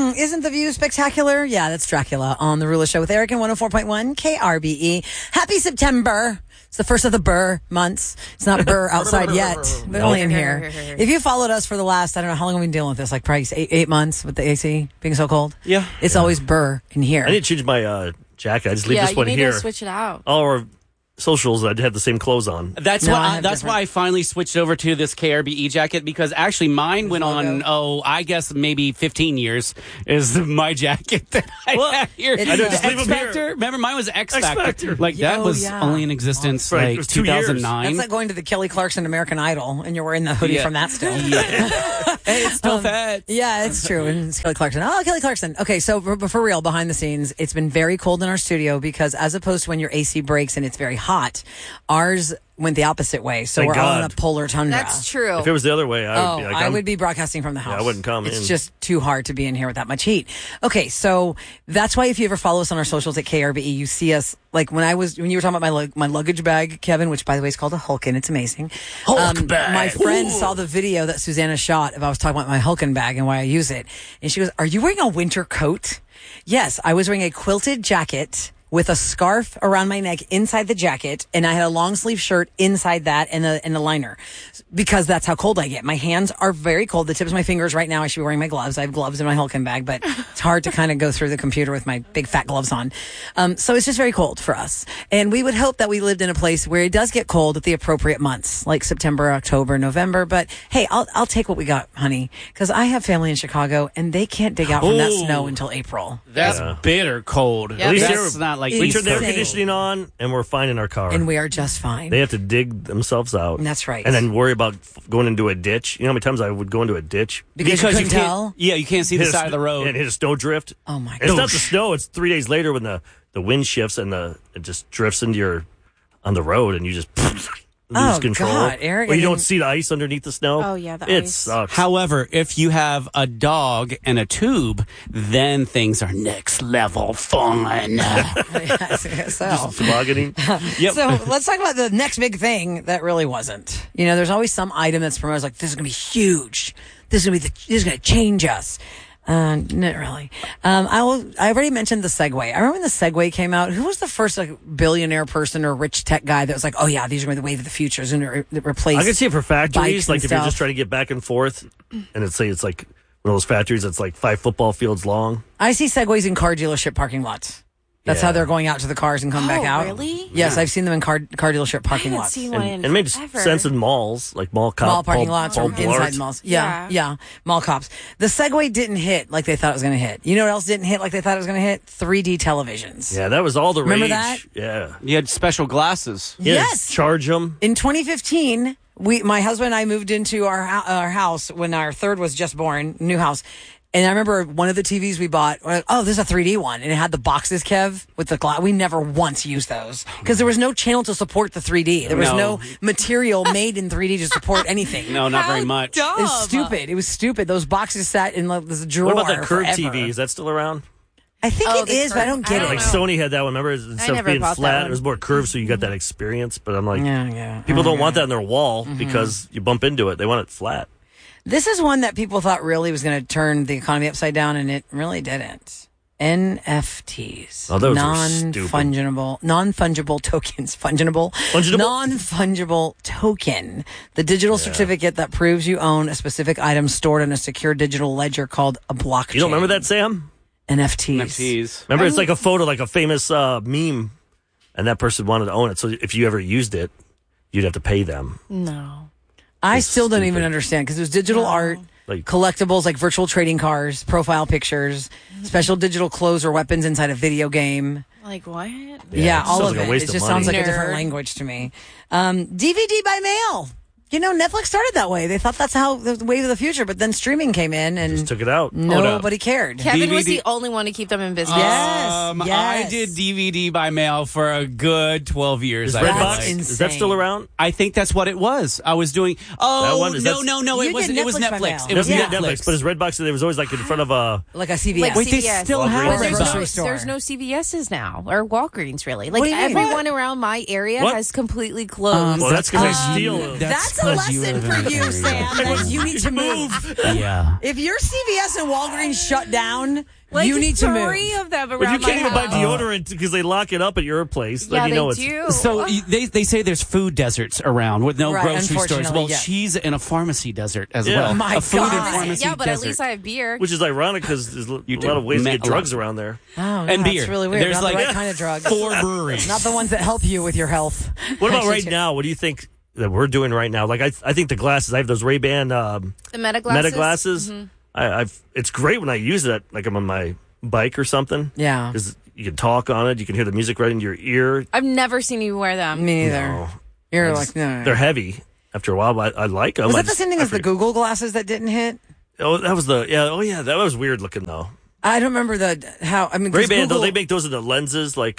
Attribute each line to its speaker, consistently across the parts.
Speaker 1: Isn't the view spectacular? Yeah, that's Dracula on The Rula Show with Eric and 104.1 KRBE. Happy September. It's the first of the Burr months. It's not Burr outside yet, but only in here. If you followed us for the last, I don't know, how long have we been dealing with this? Like probably 8 months with the AC being so cold?
Speaker 2: Yeah.
Speaker 1: It's always Burr in here.
Speaker 3: I didn't change my jacket. I just leave this one here.
Speaker 4: Yeah, you need to switch it out.
Speaker 3: Or socials, I'd have the same clothes on.
Speaker 2: That's why I finally switched over to this KRBE jacket, because actually mine went on, I guess maybe 15 years is my jacket that I have here.
Speaker 1: I know, just
Speaker 3: leave
Speaker 2: X
Speaker 3: them
Speaker 2: Factor.
Speaker 3: here.
Speaker 2: Remember, mine was X Factor.
Speaker 3: Factor.
Speaker 2: Like, that was
Speaker 1: yeah.
Speaker 2: only in existence
Speaker 3: Right, it
Speaker 2: like
Speaker 3: was 2 years.
Speaker 2: 2009.
Speaker 1: That's like going to the Kelly Clarkson American Idol, and you're wearing the hoodie from that still.
Speaker 2: Hey, it's still fat.
Speaker 1: Yeah, it's true. And it's Kelly Clarkson. Oh, Kelly Clarkson. Okay, so for real, behind the scenes, it's been very cold in our studio because as opposed to when your AC breaks and it's very hot, ours went the opposite way. So
Speaker 3: Thank
Speaker 1: we're all
Speaker 3: God.
Speaker 1: in a polar tundra.
Speaker 4: That's true.
Speaker 3: If it was the other way, I would be like,
Speaker 1: I would be broadcasting from the house.
Speaker 3: I wouldn't come
Speaker 1: It's
Speaker 3: in.
Speaker 1: just too hard to be in here with that much heat. Okay, so that's why if you ever follow us on our socials at KRBE, you see us, like when you were talking about my luggage bag, Kevin, which by the way is called a Hulkin. It's amazing.
Speaker 3: Hulk bag.
Speaker 1: My friend saw the video that Susanna shot if I was talking about my Hulkin bag and why I use it. And she goes, "Are you wearing a winter coat?" Yes, I was wearing a quilted jacket with a scarf around my neck inside the jacket, and I had a long sleeve shirt inside that and the liner, because that's how cold I get. My hands are very cold. The tips of my fingers right now, I should be wearing my gloves. I have gloves in my Hulkin bag, but it's hard to kind of go through the computer with my big fat gloves on. So it's just very cold for us. And we would hope that we lived in a place where it does get cold at the appropriate months, like September, October, November. But hey, I'll take what we got, honey, because I have family in Chicago, and they can't dig out from that snow until April.
Speaker 2: That's bitter cold.
Speaker 4: Yeah.
Speaker 3: At least
Speaker 2: That's not like
Speaker 3: we turn the air
Speaker 1: insane.
Speaker 3: conditioning on, and we're fine in our car.
Speaker 1: And we are just fine.
Speaker 3: They have to dig themselves out.
Speaker 1: That's right.
Speaker 3: And then worry about going into a ditch. You know how many times I would go into a ditch?
Speaker 1: because you
Speaker 2: you
Speaker 1: couldn't
Speaker 2: can't.
Speaker 1: tell.
Speaker 2: Yeah, you can't see the
Speaker 3: Hit a
Speaker 2: side of the road.
Speaker 3: And hit a snowdrift.
Speaker 1: Oh, my
Speaker 3: And it's not
Speaker 1: gosh.
Speaker 3: the snow. It's 3 days later when the wind shifts and it just drifts into on the road, and you just lose control.
Speaker 1: God, Eric,
Speaker 3: Or you
Speaker 1: I
Speaker 3: don't
Speaker 1: mean-
Speaker 3: see the ice underneath the snow.
Speaker 4: Oh, yeah, the
Speaker 3: It
Speaker 4: ice.
Speaker 3: sucks.
Speaker 2: However, if you have a dog and a tube, then things are next level fun.
Speaker 1: so
Speaker 3: Tobogganing.
Speaker 2: Yep.
Speaker 1: So let's talk about the next big thing that really wasn't. You know, there's always some item that's promoted like, this is going to be huge. This is going to change us. Not really. I already mentioned the Segway. I remember when the Segway came out. Who was the first billionaire person or rich tech guy that was like, "Oh yeah, these are going to be the wave of the future. It's going to replace."
Speaker 3: I can see it for factories,
Speaker 1: bikes
Speaker 3: like
Speaker 1: and
Speaker 3: if you're
Speaker 1: stuff.
Speaker 3: just trying to get back and forth, and it's like one of those factories that's like 5 football fields long.
Speaker 1: I see Segways in car dealership parking lots. That's
Speaker 3: Yeah.
Speaker 1: how they're going out to the cars and come back out.
Speaker 4: Really?
Speaker 1: Yes, I've seen them in car dealership
Speaker 4: I
Speaker 1: parking
Speaker 4: haven't
Speaker 1: lots.
Speaker 4: seen one in
Speaker 3: And it made
Speaker 4: forever.
Speaker 3: sense in malls, like mall
Speaker 1: Parking lots or
Speaker 3: Blart.
Speaker 1: inside malls. Yeah, mall cops. The Segway didn't hit like they thought it was going to hit. You know what else didn't hit like they thought it was going to hit? 3D televisions.
Speaker 3: Yeah, that was all the
Speaker 1: Remember
Speaker 3: rage.
Speaker 1: that?
Speaker 3: Yeah.
Speaker 2: You had special glasses.
Speaker 3: Yeah,
Speaker 1: Yes.
Speaker 3: charge them.
Speaker 1: In 2015, my husband and I moved into our house when our third was just born, new house. And I remember one of the TVs we bought, we're like, oh, this is a 3D one. And it had the boxes, Kev, with the glass. We never once used those because there was no channel to support the 3D. There was no material made in 3D to support anything.
Speaker 2: No, not very much.
Speaker 1: It was stupid. It was stupid. Those boxes sat in this drawer.
Speaker 3: What about the curved
Speaker 1: forever.
Speaker 3: TV? Is that still around?
Speaker 1: I think it
Speaker 4: the
Speaker 1: is, but I don't
Speaker 4: curved-
Speaker 1: get
Speaker 4: I
Speaker 1: it.
Speaker 4: don't
Speaker 3: Like
Speaker 4: know.
Speaker 3: Sony had that one. Remember, instead of
Speaker 4: never
Speaker 3: being
Speaker 4: bought that
Speaker 3: flat,
Speaker 4: one.
Speaker 3: it was more curved, so you got that experience. But I'm like,
Speaker 1: Yeah.
Speaker 3: people don't want that on their wall
Speaker 1: Mm-hmm.
Speaker 3: because you bump into it. They want it flat.
Speaker 1: This is one that people thought really was going to turn the economy upside down, and it really didn't. NFTs.
Speaker 3: Oh, those are stupid.
Speaker 1: Non-fungible tokens. Fungible?
Speaker 3: Fungible?
Speaker 1: Non-fungible token. The digital certificate that proves you own a specific item stored in a secure digital ledger called a blockchain.
Speaker 3: You don't remember that, Sam?
Speaker 1: NFTs.
Speaker 3: Remember, it's like a photo, like a famous meme, and that person wanted to own it. So if you ever used it, you'd have to pay them.
Speaker 4: No.
Speaker 1: I still don't even
Speaker 3: stupid.
Speaker 1: understand because it was digital art,
Speaker 3: Like-
Speaker 1: collectibles like virtual trading cards, profile pictures, special digital clothes or weapons inside a video game.
Speaker 4: Like what?
Speaker 1: Yeah,
Speaker 3: it
Speaker 1: all
Speaker 3: sounds
Speaker 1: of
Speaker 3: like a
Speaker 1: it.
Speaker 3: waste
Speaker 1: It
Speaker 3: of
Speaker 1: just
Speaker 3: money.
Speaker 1: sounds like a different
Speaker 4: Nerd.
Speaker 1: language to me. DVD by mail. You know, Netflix started that way. They thought that's how the wave of the future, but then streaming came in and
Speaker 3: Just took it out.
Speaker 1: nobody cared.
Speaker 4: Kevin was
Speaker 2: DVD.
Speaker 4: the only one to keep them in business.
Speaker 1: Yes, yes.
Speaker 2: I did DVD by mail for a good 12 years.
Speaker 3: Is
Speaker 2: I
Speaker 3: Redbox,
Speaker 2: think.
Speaker 3: is that still around?
Speaker 2: I think that's what it was. I was doing.
Speaker 3: That one, is that-
Speaker 2: No.
Speaker 1: You
Speaker 2: It was
Speaker 1: did
Speaker 2: It was
Speaker 1: Netflix by
Speaker 2: Netflix.
Speaker 1: mail.
Speaker 2: It was
Speaker 1: Yeah.
Speaker 2: Netflix.
Speaker 3: But his Redbox, there was always like in front of a.
Speaker 1: Like a CVS.
Speaker 4: Like
Speaker 2: Wait, they
Speaker 4: CVS.
Speaker 2: still have
Speaker 3: Walgreens.
Speaker 4: But there's
Speaker 1: Grocery
Speaker 4: no,
Speaker 1: store.
Speaker 4: there's no CVS's now or Walgreens really. Like
Speaker 1: What do you mean?
Speaker 4: everyone around my area
Speaker 3: What?
Speaker 4: has completely closed.
Speaker 3: Well, that's because they steal.
Speaker 1: That's That's a lesson for you, Sam. That you need to move.
Speaker 2: Yeah.
Speaker 1: If your CVS and Walgreens shut down,
Speaker 4: Like
Speaker 1: you need to move.
Speaker 4: 3 of them around
Speaker 3: But you can't
Speaker 4: my
Speaker 3: even buy
Speaker 4: house.
Speaker 3: deodorant because they lock it up at your place.
Speaker 4: Yeah,
Speaker 3: Then you know
Speaker 4: they do.
Speaker 2: So they say there's food deserts around with no
Speaker 1: Right,
Speaker 2: grocery stores.
Speaker 1: unfortunately,
Speaker 2: Well,
Speaker 1: yeah.
Speaker 2: she's in a pharmacy desert as
Speaker 3: Yeah.
Speaker 2: well.
Speaker 1: My
Speaker 2: a food and
Speaker 1: God.
Speaker 2: pharmacy
Speaker 4: Yeah, but
Speaker 2: desert.
Speaker 4: at least I have beer.
Speaker 3: Which is ironic because there's a
Speaker 2: You do.
Speaker 3: lot of ways to
Speaker 2: Ma-
Speaker 3: get drugs around there.
Speaker 1: Oh,
Speaker 2: And
Speaker 1: that's
Speaker 2: beer.
Speaker 1: really weird.
Speaker 2: There's
Speaker 1: Not
Speaker 2: like
Speaker 1: the right kind of drugs.
Speaker 2: 4 breweries.
Speaker 1: Not the ones that help you with your health.
Speaker 3: What about
Speaker 1: Actually,
Speaker 3: right now? What do you think that we're doing right now? Like I think the glasses. I have those Ray-Ban
Speaker 4: The Meta glasses.
Speaker 3: Meta glasses. It's great when I use it, like I'm on my bike or something.
Speaker 1: Yeah.
Speaker 3: Because you can talk on it. You can hear the music right into your ear.
Speaker 4: I've never seen you wear them.
Speaker 1: Me neither.
Speaker 3: No.
Speaker 1: You're like, no.
Speaker 3: They're heavy. After a while, but I like them.
Speaker 1: Was
Speaker 3: I
Speaker 1: that the same thing
Speaker 3: I
Speaker 1: as the
Speaker 3: forget-
Speaker 1: Google glasses that didn't hit?
Speaker 3: Oh, that was the yeah. Oh yeah, that was weird looking though.
Speaker 1: I don't remember I mean, 'cause
Speaker 3: Ray-Ban, though,
Speaker 1: Google-
Speaker 3: they make those in the lenses like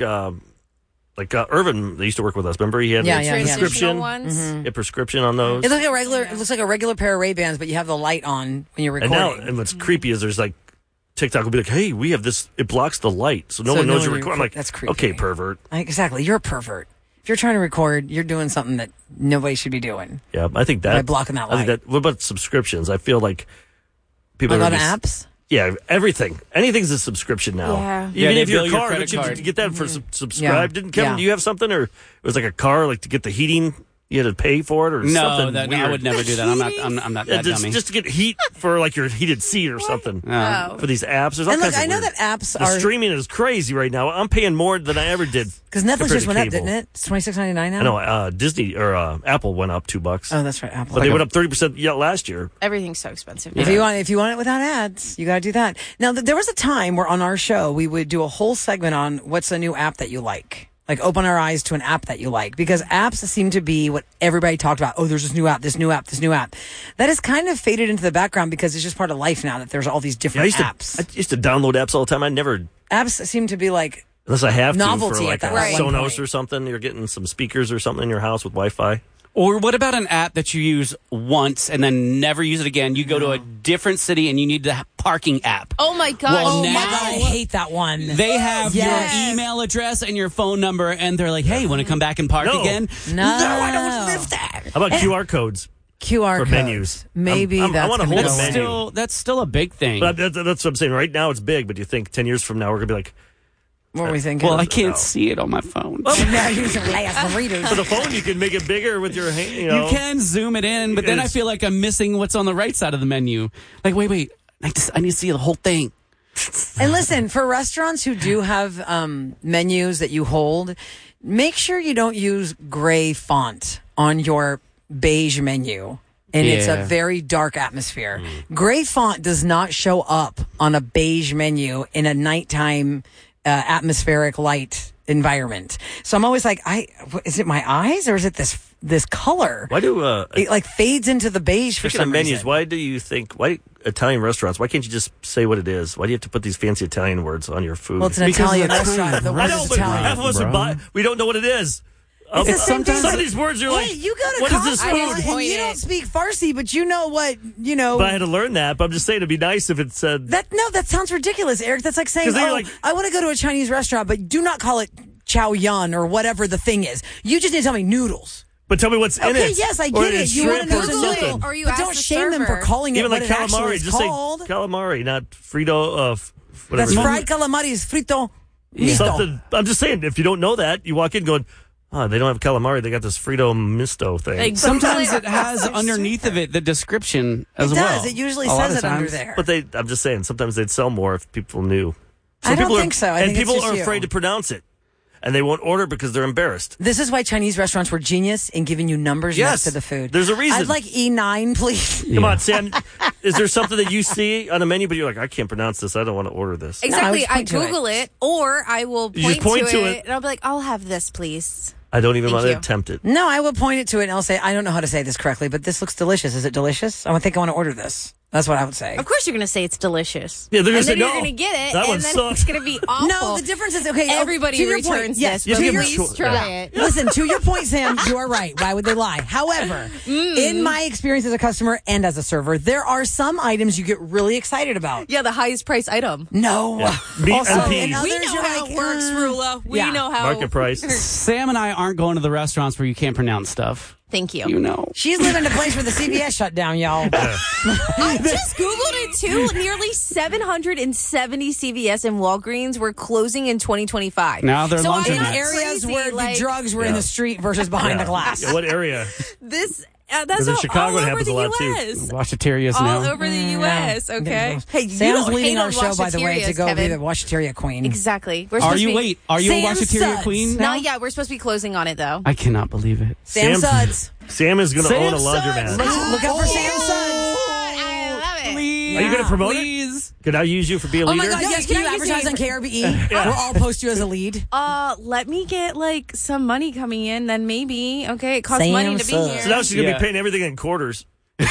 Speaker 3: Irvin. They used to work with us. Remember, he had
Speaker 1: Yeah,
Speaker 3: a
Speaker 1: yeah, yeah.
Speaker 3: prescription,
Speaker 4: Transitional ones.
Speaker 3: a prescription on those.
Speaker 1: It looks like a regular pair of Ray-Bans, but you have the light on when you're
Speaker 3: And
Speaker 1: recording.
Speaker 3: now, and what's creepy is there's like TikTok will be like, "Hey, we have this. It blocks the light, so no
Speaker 1: So
Speaker 3: one
Speaker 1: no
Speaker 3: knows
Speaker 1: one
Speaker 3: you're recording." I'm like,
Speaker 1: that's creepy.
Speaker 3: "Okay, pervert."
Speaker 1: Exactly. You're a pervert. If you're trying to record, you're doing something that nobody should be doing.
Speaker 3: Yeah, I think that
Speaker 1: By blocking that
Speaker 3: I think
Speaker 1: light.
Speaker 3: what about subscriptions? I feel like people
Speaker 1: Like
Speaker 3: are
Speaker 1: on
Speaker 3: just-
Speaker 1: apps?
Speaker 3: Yeah, everything. Anything's a subscription now.
Speaker 4: Yeah.
Speaker 3: Even
Speaker 2: Yeah, they
Speaker 3: if your
Speaker 2: bill your
Speaker 3: car,
Speaker 2: credit
Speaker 3: don't you
Speaker 2: card.
Speaker 3: get that for subscribe?
Speaker 1: Yeah.
Speaker 3: Didn't Kevin?
Speaker 1: Yeah.
Speaker 3: Do you have something, or it was like a car, like to get the heating, you had to pay for it, or
Speaker 2: No,
Speaker 3: something
Speaker 2: that,
Speaker 3: weird?
Speaker 2: I would never do that. I'm not
Speaker 3: Yeah,
Speaker 2: that dummy.
Speaker 3: just to get heat for like your heated seat or something
Speaker 4: Oh.
Speaker 3: for these apps. There's all
Speaker 1: And look,
Speaker 3: kinds of
Speaker 1: I know
Speaker 3: weird-
Speaker 1: that apps
Speaker 3: the
Speaker 1: are
Speaker 3: streaming is crazy right now. I'm paying more than I ever did
Speaker 1: because Netflix
Speaker 3: compared
Speaker 1: just
Speaker 3: to
Speaker 1: went up,
Speaker 3: cable.
Speaker 1: didn't it? It's $26.99 now.
Speaker 3: I know Disney or Apple went up $2,
Speaker 1: Oh, that's right. Apple.
Speaker 3: but they went up 30% last year.
Speaker 4: Everything's so expensive.
Speaker 1: If you want it without ads, you got to do that. Now, there was a time where on our show we would do a whole segment on what's a new app that you like open our eyes to an app that you like, because apps seem to be what everybody talked about. Oh, there's this new app, this new app, this new app. That has kind of faded into the background because it's just part of life now that there's all these
Speaker 3: I
Speaker 1: different
Speaker 3: used
Speaker 1: apps.
Speaker 3: I used to download apps all the time. I never,
Speaker 1: Apps seem to be like
Speaker 3: unless I have to
Speaker 1: Novelty
Speaker 3: for
Speaker 1: at
Speaker 3: like
Speaker 1: that
Speaker 3: a
Speaker 1: one
Speaker 3: Sonos
Speaker 1: point.
Speaker 3: or something. You're getting some speakers or something in your house with Wi-Fi.
Speaker 2: Or what about an app that you use once and then never use it again? You go to a different city and you need the parking app.
Speaker 4: Oh my god!
Speaker 2: Well,
Speaker 1: oh
Speaker 2: now-
Speaker 1: my God, I hate that one.
Speaker 2: They have
Speaker 1: Yes.
Speaker 2: your email address and your phone number, and they're like, "Hey, want to come back and park
Speaker 3: No.
Speaker 2: again?"
Speaker 1: No.
Speaker 2: I don't live that.
Speaker 3: How about QR codes?
Speaker 1: QR
Speaker 3: For
Speaker 1: codes.
Speaker 3: menus.
Speaker 1: Maybe
Speaker 3: I
Speaker 1: that's
Speaker 3: wanna
Speaker 1: gonna
Speaker 3: hold
Speaker 1: go
Speaker 3: a
Speaker 1: away.
Speaker 3: menu.
Speaker 2: That's still a big thing.
Speaker 3: But that's what I'm saying. Right now it's big, but do you think 10 years from now we're going to be like,
Speaker 1: What were we thinking?
Speaker 2: Well, I can't
Speaker 3: No.
Speaker 2: see it on my phone.
Speaker 1: now use your last readers.
Speaker 3: for the phone you can make it bigger with your hand, you know.
Speaker 2: You can zoom it in, but then I
Speaker 3: It's-
Speaker 2: feel like I'm missing what's on the right side of the menu. Like, wait, I need to see the whole thing.
Speaker 1: And listen, for restaurants who do have menus that you hold, make sure you don't use gray font on your beige menu. And it's a
Speaker 2: Yeah.
Speaker 1: very dark atmosphere. Gray font does not show up on a beige menu in a nighttime atmospheric light environment. So I'm always like, is it my eyes or is it this color?
Speaker 3: Why do
Speaker 1: It like fades into the beige for
Speaker 3: speaking
Speaker 1: some
Speaker 3: of menus?
Speaker 1: reason.
Speaker 3: Why do you think Italian restaurants? Why can't you just say what it is? Why do you have to put these fancy Italian words on your food?
Speaker 1: Well, it's an
Speaker 2: Because
Speaker 1: Italian
Speaker 2: it's
Speaker 1: restaurant. The
Speaker 2: Italian.
Speaker 1: word
Speaker 3: I know,
Speaker 1: is
Speaker 3: but
Speaker 1: Italian.
Speaker 3: half of us
Speaker 2: bro.
Speaker 3: buy, we don't know what it is.
Speaker 1: It's the same thing.
Speaker 3: Some of these words are like,
Speaker 1: Hey, you go to
Speaker 3: what is this
Speaker 1: Costco
Speaker 4: I
Speaker 3: food?
Speaker 4: didn't
Speaker 1: and you
Speaker 4: point
Speaker 1: don't
Speaker 4: it.
Speaker 1: speak Farsi, but you know what, you know.
Speaker 3: But I had to learn that. But I'm just saying it'd be nice if it said.
Speaker 1: That sounds ridiculous, Eric. That's like saying,
Speaker 3: 'Cause then you're
Speaker 1: oh,
Speaker 3: like-
Speaker 1: I want to go to a Chinese restaurant, but do not call it chow yun or whatever the thing is. You just need to tell me noodles.
Speaker 3: But tell me what's in
Speaker 1: Okay,
Speaker 3: it.
Speaker 1: yes, I
Speaker 3: Or
Speaker 1: get it.
Speaker 3: it's
Speaker 1: You want to
Speaker 3: shrimp
Speaker 1: know
Speaker 3: or
Speaker 1: the
Speaker 4: Google it,
Speaker 1: noodle.
Speaker 3: something.
Speaker 4: or you
Speaker 1: But
Speaker 4: ask
Speaker 1: don't
Speaker 4: the
Speaker 1: shame them for
Speaker 4: server.
Speaker 1: calling it
Speaker 3: Even
Speaker 1: what
Speaker 3: like
Speaker 1: it actually
Speaker 3: calamari,
Speaker 1: is
Speaker 3: just
Speaker 1: called.
Speaker 3: say calamari, not Frito. Whatever.
Speaker 1: That's fried calamari is frito. Misto.
Speaker 3: Something. I'm just saying, if you don't know that, you walk in going, "Oh, they don't have calamari. They got this Frito Misto thing."
Speaker 4: Like,
Speaker 2: Sometimes it has underneath of it the description as
Speaker 1: It
Speaker 2: well.
Speaker 1: does. It usually
Speaker 2: A lot
Speaker 1: says
Speaker 2: of
Speaker 1: it under
Speaker 2: times.
Speaker 1: there.
Speaker 3: But I'm just saying, sometimes they'd sell more if people knew.
Speaker 1: I don't
Speaker 3: people
Speaker 1: think so. I
Speaker 3: and
Speaker 1: think it's
Speaker 3: people
Speaker 1: just
Speaker 3: are
Speaker 1: you.
Speaker 3: afraid to pronounce it, and they won't order because they're embarrassed.
Speaker 1: This is why Chinese restaurants were genius in giving you numbers
Speaker 3: Yes.
Speaker 1: next to the food.
Speaker 3: There's a reason.
Speaker 1: I'd like E9, please.
Speaker 3: Come on, Sam. Is there something that you see on a menu, but you're like, I can't pronounce this. I don't want to order this.
Speaker 4: Exactly.
Speaker 1: just
Speaker 4: I
Speaker 1: point to it.
Speaker 4: Google it, or I will
Speaker 3: You just point to it.
Speaker 4: and I'll be like, "I'll have this, please."
Speaker 3: I don't even
Speaker 4: Thank
Speaker 3: want to
Speaker 4: you.
Speaker 3: attempt it.
Speaker 1: No, I will point it to it and I'll say, I don't know how to say this correctly, but this looks delicious. Is it delicious? I think I want to order this. That's what I would say.
Speaker 4: Of course, you're going to say it's delicious.
Speaker 3: Yeah, they're gonna
Speaker 4: and
Speaker 3: say,
Speaker 4: then you're
Speaker 3: "No,
Speaker 4: going to get it,
Speaker 3: that one
Speaker 4: and then
Speaker 3: sucks."
Speaker 4: it's going to be awful.
Speaker 1: No, the difference is, okay.
Speaker 4: Everybody
Speaker 1: to your
Speaker 4: returns
Speaker 1: point, yes,
Speaker 4: this,
Speaker 1: to
Speaker 4: but
Speaker 1: your,
Speaker 4: please try it.
Speaker 1: Listen, to your point, Sam, you are right. Why would they lie? However, in my experience as a customer and as a server, there are some items you get really excited about.
Speaker 4: Yeah, the highest price item.
Speaker 1: No.
Speaker 3: Meat
Speaker 1: Also,
Speaker 3: and
Speaker 1: and
Speaker 3: peas.
Speaker 1: others
Speaker 4: We know
Speaker 1: you're
Speaker 4: how
Speaker 1: like,
Speaker 4: it works, Rula. We
Speaker 1: yeah.
Speaker 4: know how
Speaker 3: Market price.
Speaker 2: Sam and I aren't going to the restaurants where you can't pronounce stuff.
Speaker 4: Thank you.
Speaker 2: You know.
Speaker 1: She's living in a place where the CVS shut down, y'all.
Speaker 4: I just Googled it too. Nearly 770 CVS and Walgreens were closing in 2025.
Speaker 2: Now they're
Speaker 1: So I
Speaker 2: launching
Speaker 1: think
Speaker 2: that.
Speaker 1: areas
Speaker 4: Crazy,
Speaker 1: where
Speaker 4: like-
Speaker 1: the drugs were in the street versus behind the glass.
Speaker 3: Yeah, what area?
Speaker 4: This that's
Speaker 3: 'Cause in
Speaker 4: all,
Speaker 3: Chicago,
Speaker 4: all
Speaker 3: it
Speaker 4: over
Speaker 3: happens
Speaker 4: the
Speaker 3: a lot, too.
Speaker 4: U.S.
Speaker 2: Washateria's
Speaker 4: All
Speaker 2: now.
Speaker 4: over the U.S. Okay. Hey, you
Speaker 1: Sam's
Speaker 4: don't
Speaker 1: leading
Speaker 4: hate
Speaker 1: our
Speaker 4: on
Speaker 1: show, by the way, to
Speaker 4: Washaterias,
Speaker 1: go be
Speaker 4: Kevin.
Speaker 1: the Washateria queen.
Speaker 4: Exactly. We're
Speaker 2: Are
Speaker 4: supposed to
Speaker 2: you
Speaker 4: be,
Speaker 2: wait? Are you a
Speaker 1: Sam
Speaker 2: Washateria
Speaker 1: Suds.
Speaker 2: queen now?
Speaker 4: Not yet. We're supposed to be closing on it though.
Speaker 2: I cannot believe it.
Speaker 1: Sam Suds.
Speaker 3: Sam is going to
Speaker 2: Sam
Speaker 3: own a laundromat.
Speaker 2: Suds.
Speaker 1: Look out for Sam Suds.
Speaker 4: I love it.
Speaker 2: Please.
Speaker 3: Are you going to promote
Speaker 2: Please.
Speaker 3: it? Could I use you for being a
Speaker 1: Oh
Speaker 3: leader?
Speaker 1: my God, yes,
Speaker 4: you
Speaker 1: can you
Speaker 4: can use
Speaker 1: advertise
Speaker 4: me.
Speaker 1: on KRBE? We'll all post you as a lead.
Speaker 4: Let me get like some money coming in, then maybe. Okay, it costs
Speaker 1: Sam
Speaker 4: money to be
Speaker 1: Suds.
Speaker 4: here.
Speaker 3: So now she's going to
Speaker 2: Yeah.
Speaker 3: be paying everything in quarters.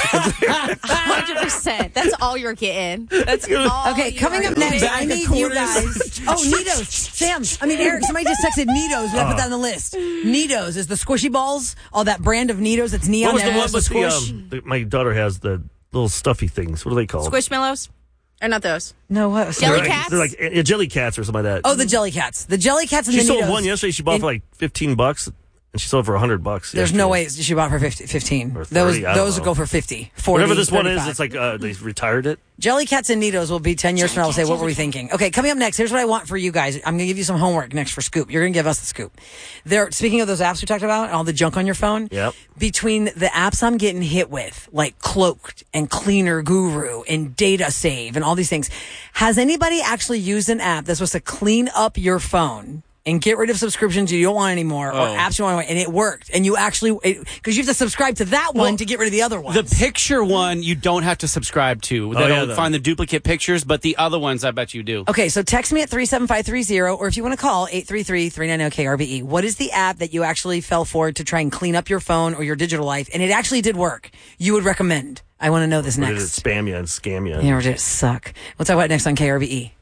Speaker 4: 100%. That's all you're getting. That's all.
Speaker 1: Okay, coming up next, I need you guys. Oh, Nitos. Sam, Eric, somebody just texted Nitos. We got to put that on the list. Nitos is the squishy balls. All that brand of Nitos that's neon.
Speaker 3: What was the
Speaker 1: that
Speaker 3: one
Speaker 1: has
Speaker 3: with
Speaker 1: squish.
Speaker 3: my daughter has the little stuffy things. What are they called?
Speaker 4: Squishmallows? Or not those?
Speaker 1: No, what?
Speaker 4: Jelly
Speaker 3: They're like,
Speaker 4: cats?
Speaker 3: They're like jelly cats or something like that.
Speaker 1: Oh, the jelly cats. The jelly cats and
Speaker 3: she
Speaker 1: the
Speaker 3: sold
Speaker 1: Nitos.
Speaker 3: one yesterday. She bought for like $15, and she sold for $100.
Speaker 1: There's no
Speaker 3: yesterday.
Speaker 1: way she bought for 15.
Speaker 3: Or 30, I don't
Speaker 1: Those
Speaker 3: know.
Speaker 1: go for 50. 40,
Speaker 3: Whatever this one is,
Speaker 1: 35.
Speaker 3: it's like they retired it.
Speaker 1: Jelly cats and Nitos will be 10 years from now. We'll say, what were we thinking? Okay, coming up next, here's what I want for you guys. I'm going to give you some homework next for Scoop. You're going to give us the Scoop. Speaking of those apps we talked about, all the junk on your phone.
Speaker 3: Yep.
Speaker 1: Between the apps I'm getting hit with, like Cloaked and Cleaner Guru and Data Save and all these things, has anybody actually used an app that's supposed to clean up your phone and get rid of subscriptions you don't want anymore or apps you want, and it worked? And you actually, because you have to subscribe to that one to get rid of the other ones.
Speaker 2: The picture one you don't have to subscribe to. That'll
Speaker 3: yeah,
Speaker 2: find the duplicate pictures, but the other ones I bet you do.
Speaker 1: Okay, so text me at 37530, or if you want to call 833-390-KRBE. What is the app that you actually fell for to try and clean up your phone or your digital life, and it actually did work? You would recommend. I want to know this
Speaker 3: Or
Speaker 1: next.
Speaker 3: did it spam you and scam you?
Speaker 1: Yeah, or did it suck? We'll talk about it next on KRBE.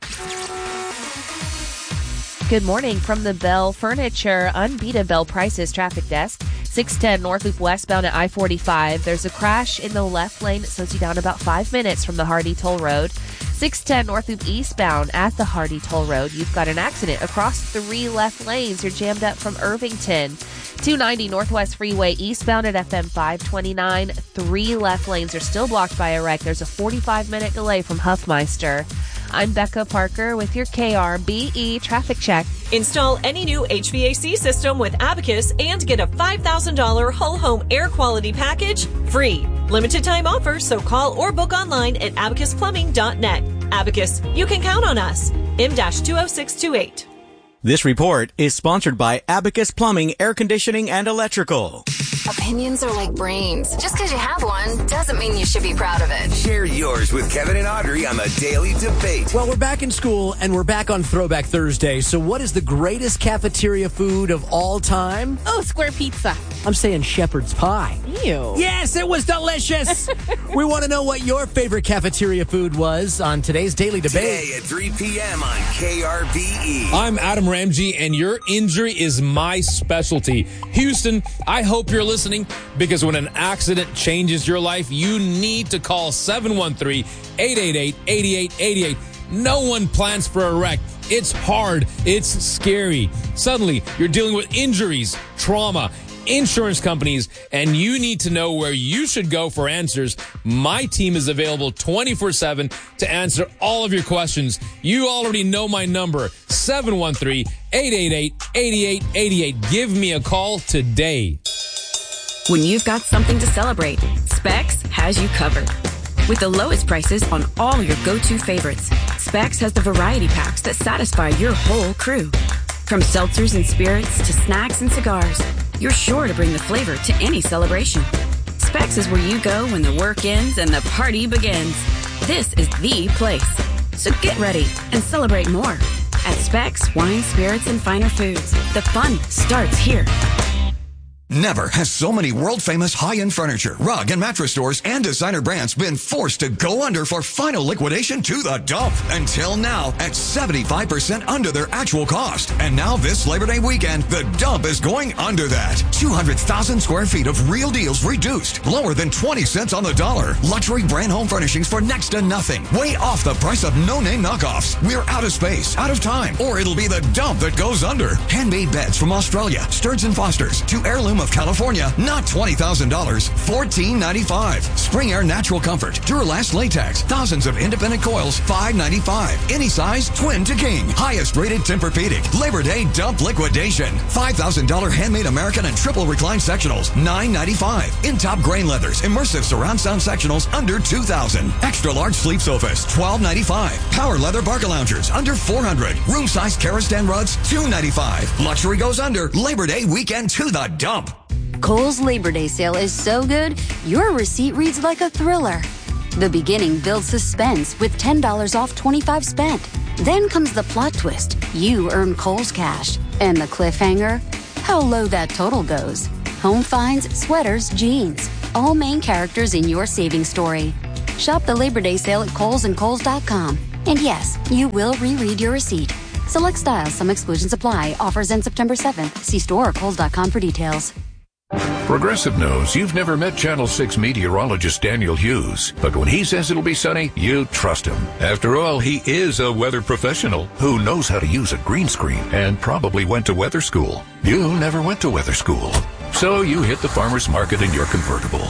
Speaker 5: Good morning from the Bell Furniture Unbeaten Bell Prices traffic desk. 610 North Loop westbound at I-45. There's a crash in the left lane. It slows you down about 5 minutes from the Hardy Toll Road. 610 North Loop eastbound at the Hardy Toll Road. You've got an accident across 3 left lanes. You're jammed up from Irvington. 290 Northwest Freeway eastbound at FM 529. 3 left lanes are still blocked by a wreck. There's a 45-minute delay from Huffmeister. I'm Becca Parker with your KRBE traffic check.
Speaker 6: Install any new HVAC system with Abacus and get a $5,000 whole home air quality package free. Limited time offer, so call or book online at abacusplumbing.net. Abacus, you can count on us. M-20628.
Speaker 7: This report is sponsored by Abacus Plumbing, Air Conditioning, and Electrical.
Speaker 8: Opinions are like brains. Just because you have one doesn't mean you should be proud of it.
Speaker 9: Share yours with Kevin and Audrey on the Daily Debate.
Speaker 10: Well, we're back in school, and we're back on Throwback Thursday. So what is the greatest cafeteria food of all time?
Speaker 4: Oh, square pizza.
Speaker 10: I'm saying shepherd's pie.
Speaker 4: Ew.
Speaker 10: Yes, it was delicious. We want to know what your favorite cafeteria food was on today's Daily Debate.
Speaker 9: Today at 3 p.m. on KRBE.
Speaker 11: I'm Adam Ramsey, and your injury is my specialty. Houston, I hope you're listening, because when an accident changes your life, you need to call 713-888-8888. No one plans for a wreck. It's hard. It's scary. Suddenly, you're dealing with injuries, trauma, insurance companies, and you need to know where you should go for answers. My team is available 24/7 to answer all of your questions. You already know my number, 713-888-8888. Give me a call today.
Speaker 12: When you've got something to celebrate, Specs has you covered. With the lowest prices on all your go-to favorites, Specs has the variety packs that satisfy your whole crew. From seltzers and spirits to snacks and cigars, you're sure to bring the flavor to any celebration. Specs is where you go when the work ends and the party begins. This is the place. So get ready and celebrate more. At Specs Wine, Spirits, and Finer Foods, the fun starts here.
Speaker 13: Never has so many world-famous high-end furniture, rug, and mattress stores and designer brands been forced to go under for final liquidation to the dump. Until now, at 75% under their actual cost. And now this Labor Day weekend, the dump is going under that. 200,000 square feet of real deals reduced, lower than 20 cents on the dollar. Luxury brand home furnishings for next to nothing. Way off the price of no-name knockoffs. We're out of space, out of time, or it'll be the dump that goes under. Handmade beds from Australia, Stearns & Foster's, to heirloom bottom of California, not $20,000, $14.95. Spring Air Natural Comfort, Duralast Latex, thousands of independent coils, $5.95. Any size, twin to king. Highest rated Tempur-Pedic. Labor Day dump liquidation. $5,000 handmade American and triple recline sectionals, $9.95. In top grain leathers, immersive surround sound sectionals under $2,000. Extra large sleep sofas, $12.95. Power leather Barca loungers under $400. Room size Karastan rugs, $2.95. Luxury goes under. Labor Day weekend to the dump.
Speaker 14: Kohl's Labor Day sale is so good, your receipt reads like a thriller. The beginning builds suspense with $10 off 25 spent. Then comes the plot twist. You earn Kohl's cash. And the cliffhanger? How low that total goes. Home finds, sweaters, jeans. All main characters in your savings story. Shop the Labor Day sale at Kohl's and Kohl's.com. And yes, you will reread your receipt. Select styles, some exclusions apply. Offers end September 7th. See store or Kohl's.com for details.
Speaker 15: Progressive knows you've never met Channel 6 meteorologist Daniel Hughes, but when he says it'll be sunny, you trust him. After all, he is a weather professional who knows how to use a green screen and probably went to weather school. You never went to weather school, so you hit the farmer's market in your convertible.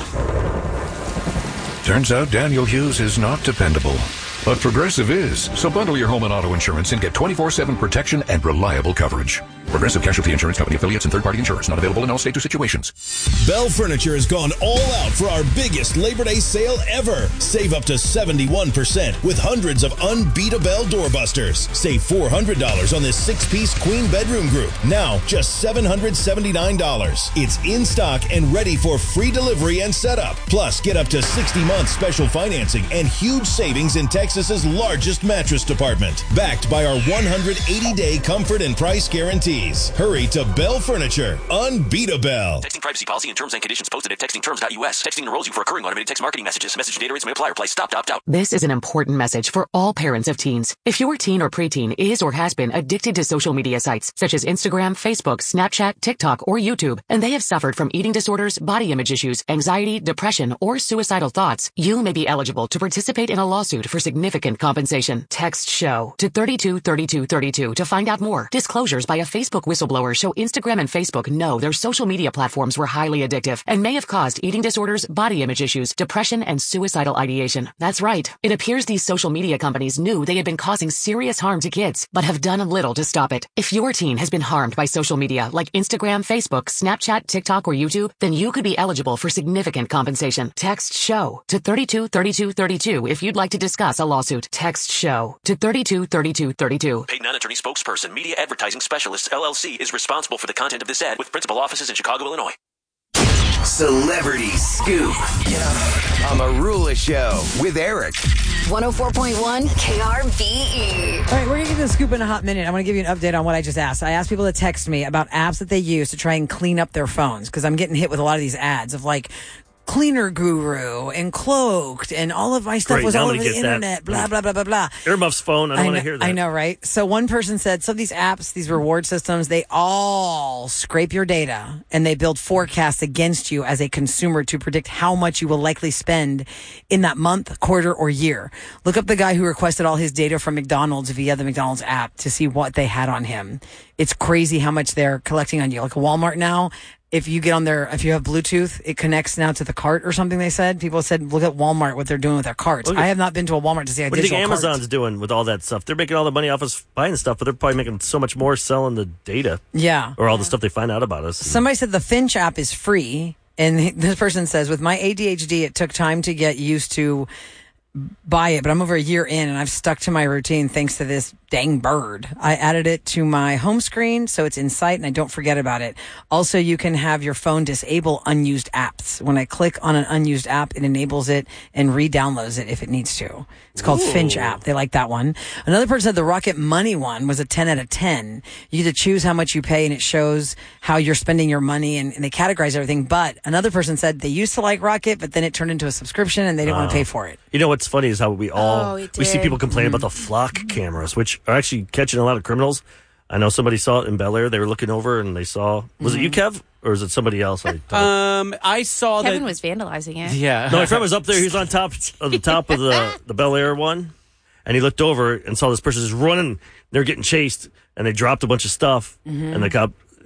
Speaker 15: Turns out Daniel Hughes is not dependable. But Progressive is, so bundle your home and auto insurance and get 24/7 protection and reliable coverage. Progressive Casualty Insurance Company affiliates and third-party insurers. Not available in all states or situations.
Speaker 16: Bell Furniture has gone all out for our biggest Labor Day sale ever. Save up to 71% with hundreds of unbeatable doorbusters. Save $400 on this 6-piece queen bedroom group. Now, just $779. It's in stock and ready for free delivery and setup. Plus, get up to 60 months special financing and huge savings in Texas's largest mattress department. Backed by our 180-day comfort and price guarantee. Hurry to Bell Furniture. Unbeatable.
Speaker 17: Texting privacy policy and terms and conditions posted at textingterms.us. Texting enrolls you for recurring automated text marketing messages. Message and data rates may apply. Reply stop, opt out.
Speaker 18: This is an important message for all parents of teens. If your teen or preteen is or has been addicted to social media sites such as Instagram, Facebook, Snapchat, TikTok, or YouTube, and they have suffered from eating disorders, body image issues, anxiety, depression, or suicidal thoughts, you may be eligible to participate in a lawsuit for significant compensation. Text SHOW to 323232 to find out more. Disclosures by a Facebook whistleblower show Instagram and Facebook know their social media platforms were highly addictive and may have caused eating disorders, body image issues, depression, and suicidal ideation. That's right. It appears these social media companies knew they had been causing serious harm to kids, but have done little to stop it. If your teen has been harmed by social media like Instagram, Facebook, Snapchat, TikTok, or YouTube, then you could be eligible for significant compensation. Text SHOW to 323232 if you'd like to discuss a lawsuit. Text SHOW to 323232.
Speaker 17: Paid non-attorney spokesperson, Media Advertising Specialists, LLC is responsible for the content of this ad with principal offices in Chicago, Illinois.
Speaker 9: Celebrity Scoop on the Rula Show with Eric.
Speaker 8: 104.1 KRBE.
Speaker 1: All right, we're going to give you a scoop in a hot minute. I want to give you an update on what I just asked. I asked people to text me about apps that they use to try and clean up their phones because I'm getting hit with a lot of these ads of like Cleaner Guru and Cloaked and all of my stuff
Speaker 3: Great,
Speaker 1: was
Speaker 3: now
Speaker 1: all
Speaker 3: I'm
Speaker 1: over
Speaker 3: gonna
Speaker 1: the
Speaker 3: get
Speaker 1: internet,
Speaker 3: that.
Speaker 1: blah, blah, blah, blah, blah.
Speaker 3: Earmuff's phone. I don't want to hear that.
Speaker 1: I know, right? So one person said, some of these apps, these reward systems, they all scrape your data and they build forecasts against you as a consumer to predict how much you will likely spend in that month, quarter, or year. Look up the guy who requested all his data from McDonald's via the McDonald's app to see what they had on him. It's crazy how much they're collecting on you. Like Walmart now, if you get on if you have Bluetooth, it connects now to the cart or something, they said. People said, look at Walmart, what they're doing with their carts. I have not been to a Walmart to see a
Speaker 3: What do you
Speaker 1: digital
Speaker 3: think
Speaker 1: cart.
Speaker 3: Amazon's doing with all that stuff? They're making all the money off us buying stuff, but they're probably making so much more selling the data.
Speaker 1: Yeah.
Speaker 3: Or all the stuff they find out about us.
Speaker 1: Somebody said the Finch app is free. And this person says, with my ADHD, it took time to get used to buy it, but I'm over a year in and I've stuck to my routine thanks to this dang bird. I added it to my home screen so it's in sight and I don't forget about it. Also, you can have your phone disable unused apps. When I click on an unused app, it enables it and re-downloads it if it needs to. It's called Finch app. They like that one. Another person said the Rocket Money one was a 10 out of 10. You get to choose how much you pay and it shows how you're spending your money and they categorize everything. But another person said they used to like Rocket, but then it turned into a subscription and they didn't want to pay for it.
Speaker 3: You know what's funny is how we see people complain about the flock cameras, which are actually catching a lot of criminals. I know somebody saw it in Bel Air. They were looking over and they saw. Was it you, Kev, or is it somebody else?
Speaker 2: I saw
Speaker 4: Kevin was vandalizing it.
Speaker 2: Yeah.
Speaker 3: No, my friend was up there. He was on top of the Bel Air one, and he looked over and saw this person just running. They're getting chased, and they dropped a bunch of stuff, and the cop.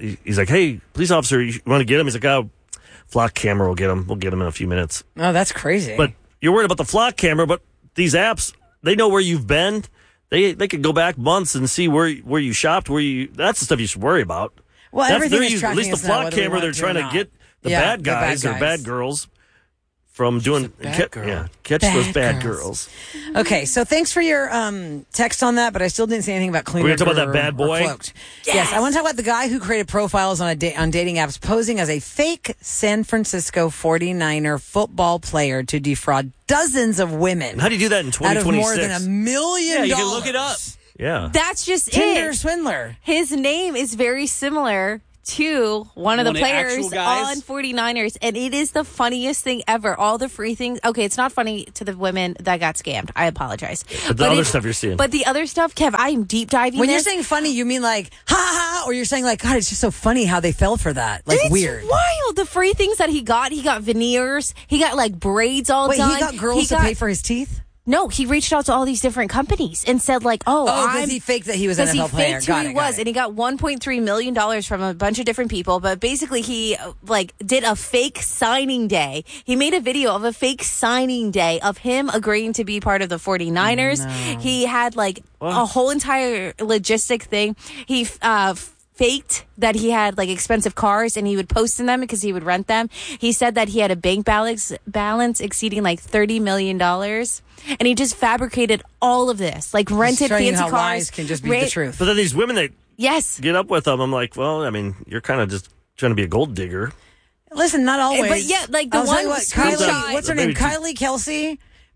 Speaker 3: he's like, hey, police officer, you want to get him? He's like, oh, flock camera will get him. We'll get him in a few minutes.
Speaker 1: Oh, that's crazy.
Speaker 3: But you're worried about the flock camera, but these apps, they know where you've been. They could go back months and see where you shopped, that's the stuff you should worry about.
Speaker 1: Well, everything is tracking
Speaker 3: at least the
Speaker 1: us now,
Speaker 3: flock
Speaker 1: whether we
Speaker 3: camera,
Speaker 1: want
Speaker 3: they're
Speaker 1: it to
Speaker 3: trying
Speaker 1: or
Speaker 3: to
Speaker 1: not.
Speaker 3: get the bad guys or bad girls from doing catch those bad girls.
Speaker 1: Okay, so thanks for your text on that, but I still didn't say anything about clean.
Speaker 3: We're gonna talk about that bad boy.
Speaker 1: Yes, I want to talk about the guy who created profiles on dating apps, posing as a fake San Francisco 49er football player to defraud dozens of women.
Speaker 3: How do you do that in 2026?
Speaker 1: Out of more than $1 million.
Speaker 3: Yeah, you can look it up. Yeah,
Speaker 4: that's just
Speaker 1: Tinder
Speaker 4: it.
Speaker 1: swindler.
Speaker 4: His name is very similar to one of the players on 49ers, and it is the funniest thing ever. All the free things. Okay, it's not funny to the women that got scammed. I apologize.
Speaker 3: But the other stuff you're seeing.
Speaker 4: But the other stuff, Kev, I am deep diving.
Speaker 1: When you're saying funny, you mean like ha ha ha, or you're saying like, God, it's just so funny how they fell for that. Like
Speaker 4: it's
Speaker 1: weird.
Speaker 4: Wild. The free things that he got veneers. He got like braids all done.
Speaker 1: Wait, he got girls to pay for his teeth?
Speaker 4: No, he reached out to all these different companies and said like,
Speaker 1: because he faked that he was an NFL player.
Speaker 4: Because he faked who he was, and he got $1.3 million from a bunch of different people. But basically, he did a fake signing day. He made a video of a fake signing day of him agreeing to be part of the 49ers. No. He had a whole entire logistic thing. He faked that he had expensive cars and he would post in them because he would rent them. He said that he had a bank balance exceeding $30 million. And he just fabricated all of this, rented fancy cars.
Speaker 1: Lies can just be the truth.
Speaker 3: But then these women that
Speaker 4: yes
Speaker 3: get up with them, I'm like, well, I mean, you're kind of just trying to be a gold digger.
Speaker 1: Listen, not always.
Speaker 4: But yeah, the one
Speaker 1: Kylie, what's her name? Kylie Kelsey.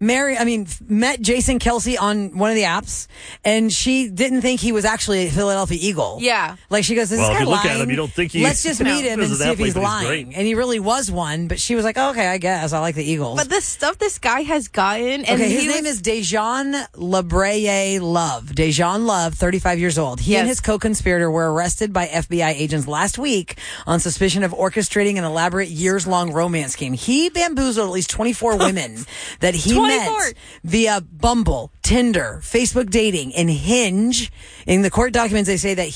Speaker 1: Met Jason Kelsey on one of the apps, and she didn't think he was actually a Philadelphia Eagle.
Speaker 4: Yeah.
Speaker 1: She goes, this guy
Speaker 3: if you
Speaker 1: lying.
Speaker 3: look at him, you don't think he's...
Speaker 1: Let's just meet him and see if he's lying. And he really was one, but she was like, okay, I guess. I like the Eagles.
Speaker 4: But the stuff this guy has gotten... And
Speaker 1: his name is Dejan Labraye Love. Dejan Love, 35 years old. He and his co-conspirator were arrested by FBI agents last week on suspicion of orchestrating an elaborate years-long romance scheme. He bamboozled at least 24 women that he met via Bumble, Tinder, Facebook dating, and Hinge. In the court documents, they say that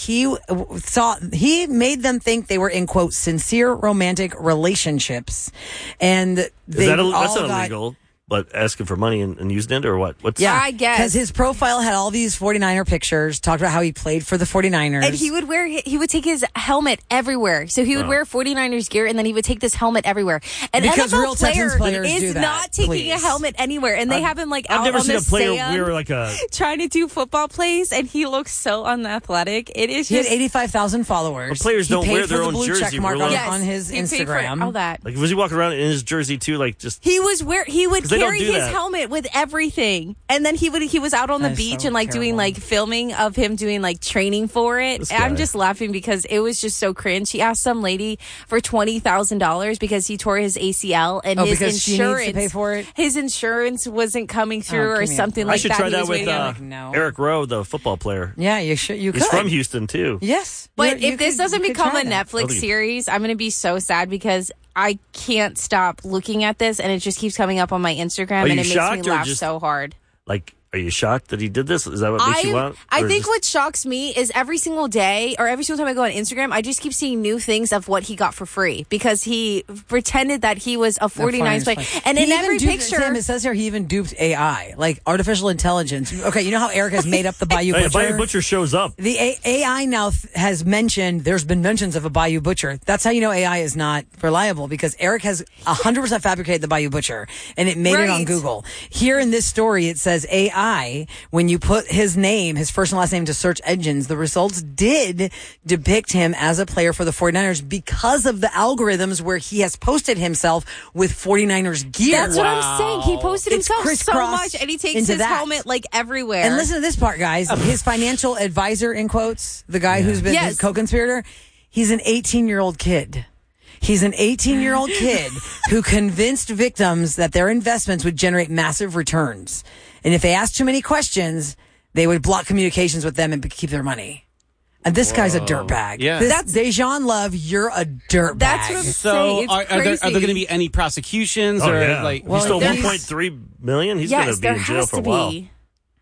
Speaker 1: he made them think they were in, quote, sincere romantic relationships. And that's
Speaker 3: not illegal. But asking for money and using it or what?
Speaker 4: I guess.
Speaker 1: Because his profile had all these 49er pictures, talked about how he played for the 49ers.
Speaker 4: And he would take his helmet everywhere. So he would wear 49ers gear and then he would take this helmet everywhere. An
Speaker 1: because
Speaker 4: NFL
Speaker 1: real Texans players
Speaker 4: is
Speaker 1: do that,
Speaker 4: not taking a helmet anywhere. And they have him out
Speaker 3: I've never
Speaker 4: on
Speaker 3: seen
Speaker 4: the
Speaker 3: a player
Speaker 4: sand
Speaker 3: wear
Speaker 4: trying to do football plays, and he looks so unathletic. It is
Speaker 1: he had 85,000 followers.
Speaker 3: But players don't wear their own jersey.
Speaker 1: Check mark on his Instagram.
Speaker 4: All that.
Speaker 3: Was he walking around in his jersey too?
Speaker 4: He would carry his helmet with everything, and then he was out on the beach and doing filming of him doing training for it. I'm just laughing because it was just so cringe. He asked some lady for $20,000 because he tore his ACL and his insurance
Speaker 1: she needs to pay for it?
Speaker 4: His insurance wasn't coming through or something like that.
Speaker 3: I should try that with Eric Rowe, the football player.
Speaker 1: Yeah, you should. He's
Speaker 3: from Houston too.
Speaker 1: Yes,
Speaker 4: but if this doesn't become a Netflix series, I'm going to be so sad because I can't stop looking at this, and it just keeps coming up on my Instagram, and it makes me laugh so hard.
Speaker 3: Are you shocked that he did this? Is that what makes you want?
Speaker 4: I think what shocks me is every single day or every single time I go on Instagram, I just keep seeing new things of what he got for free because he pretended that he was a 49ers player. And in every picture...
Speaker 1: Sam, it says here he even duped AI, artificial intelligence. Okay, you know how Eric has made up the Bayou Butcher?
Speaker 3: Bayou Butcher shows up.
Speaker 1: The AI now has mentioned, there's been mentions of a Bayou Butcher. That's how you know AI is not reliable because Eric has 100% fabricated the Bayou Butcher and it made it on Google. Here in this story, it says AI, when you put his name, his first and last name to search engines, the results did depict him as a player for the 49ers because of the algorithms where he has posted himself with 49ers gear.
Speaker 4: That's what I'm saying. He posted himself so much and he takes his helmet everywhere.
Speaker 1: And listen to this part, guys. His financial advisor, in quotes, the guy who's been his co-conspirator, he's an 18-year-old kid. He's an 18-year-old kid who convinced victims that their investments would generate massive returns. And if they asked too many questions, they would block communications with them and keep their money. And this guy's a dirtbag.
Speaker 2: Yeah.
Speaker 1: That's Dejan Love. You're a dirtbag.
Speaker 4: That's what I'm saying. It's
Speaker 2: are there going to be any prosecutions?
Speaker 3: He stole $1.3 million. He's going to be in jail for a while.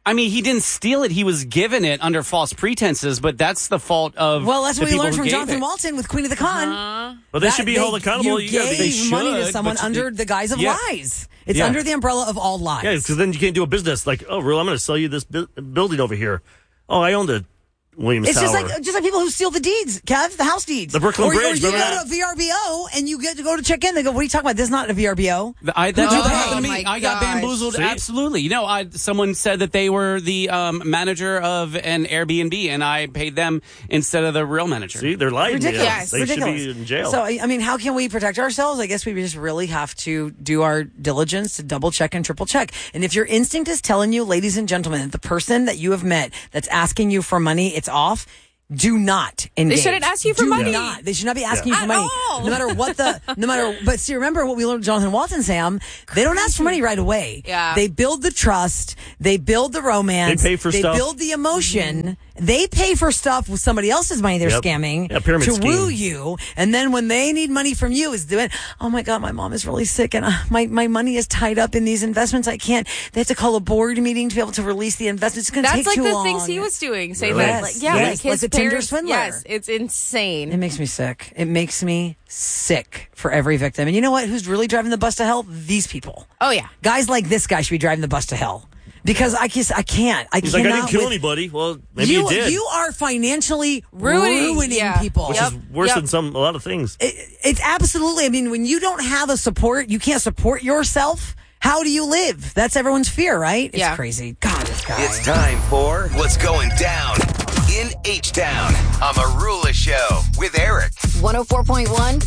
Speaker 2: I mean, he didn't steal it. He was given it under false pretenses, but that's the fault of
Speaker 1: Well, that's
Speaker 2: the
Speaker 1: what we
Speaker 2: people
Speaker 1: learned
Speaker 2: who
Speaker 1: from
Speaker 2: gave
Speaker 1: Jonathan
Speaker 2: it.
Speaker 1: Walton with Queen of the Con.
Speaker 3: But they should be held accountable.
Speaker 1: You
Speaker 3: gotta be-
Speaker 1: gave money to
Speaker 2: should,
Speaker 1: someone
Speaker 2: but
Speaker 1: under the guise of lies. It's
Speaker 3: Yeah.
Speaker 1: under the umbrella of all lies.
Speaker 3: Yeah, because then you can't do a business like, oh, Rule, I'm going to sell you this building over here. Oh, I own the Williams
Speaker 1: It's
Speaker 3: Tower.
Speaker 1: just like people who steal the deeds, Kev, the house deeds.
Speaker 3: The Brooklyn
Speaker 1: or,
Speaker 3: Bridge,
Speaker 1: Or you
Speaker 3: remember
Speaker 1: go to a VRBO and you get to go to check in. They go, what are you talking about? This is not a VRBO.
Speaker 2: That's what happened to
Speaker 4: my
Speaker 2: me. I got
Speaker 4: gosh.
Speaker 2: bamboozled.
Speaker 3: See?
Speaker 2: Absolutely. You know, someone said that they were the manager of an Airbnb, and I paid them instead of the real manager.
Speaker 3: See, they're lying.
Speaker 1: Ridiculous.
Speaker 3: They
Speaker 1: Ridiculous.
Speaker 3: should be in jail.
Speaker 1: So, I mean, how can we protect ourselves? I guess we just really have to do our diligence to double check and triple check. And if your instinct is telling you, ladies and gentlemen, that the person that you have met that's asking you for money, it's off. Do not engage.
Speaker 4: They shouldn't ask you for
Speaker 1: Do
Speaker 4: money.
Speaker 1: Not. They should not be asking you
Speaker 4: At
Speaker 1: for money.
Speaker 4: all.
Speaker 1: No matter what but see, remember what we learned with Jonathan Walton, Sam? They don't ask for money right away.
Speaker 4: Yeah.
Speaker 1: They build the trust. They build the romance.
Speaker 3: They pay for stuff.
Speaker 1: They build the emotion. They pay for stuff with somebody else's money they're scamming
Speaker 3: Yeah, pyramid
Speaker 1: to
Speaker 3: scheme.
Speaker 1: woo you. And then when they need money from you is doing, oh my God, my mom is really sick and my money is tied up in these investments. I can't, they have to call a board meeting to be able to release the investments. It's going to take
Speaker 4: That's like
Speaker 1: too
Speaker 4: the
Speaker 1: long.
Speaker 4: things he was doing. Saying
Speaker 3: Really?
Speaker 4: that, like, yeah,
Speaker 1: Yes.
Speaker 4: like his
Speaker 1: Like the Tinder
Speaker 4: parents.
Speaker 1: swindler.
Speaker 4: Yes, it's insane.
Speaker 1: It makes me sick. It makes me sick for every victim. And you know what? Who's really driving the bus to hell? These people.
Speaker 4: Oh yeah,
Speaker 1: Guys like this guy should be driving the bus to hell. Because I can't.
Speaker 3: He's like, I didn't kill anybody. Well, maybe you did.
Speaker 1: You are financially
Speaker 4: Ruining
Speaker 1: people.
Speaker 3: Which is worse than a lot of things.
Speaker 1: It's absolutely. I mean, when you don't have a support, you can't support yourself. How do you live? That's everyone's fear, right? It's crazy. God, this guy.
Speaker 9: It's time for What's Going Down in H-Town on Marula Show with Eric.
Speaker 14: 104.1